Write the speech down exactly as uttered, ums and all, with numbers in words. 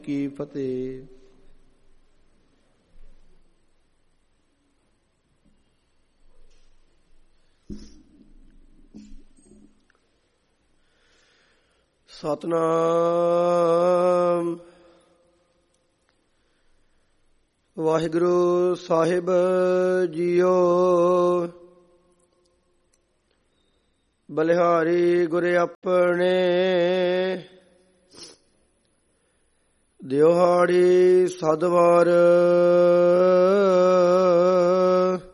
ਕੀ ਫਤਿਹ। ਸਤਿਨਾਮ। ਵਾਹਿਗੁਰੂ ਸਾਹਿਬ JIO. ਬਲਿਹਾਰੀ ਗੁਰ ਆਪਣੇ ਦਿਹਾੜੀ ਸਦਵਾਰ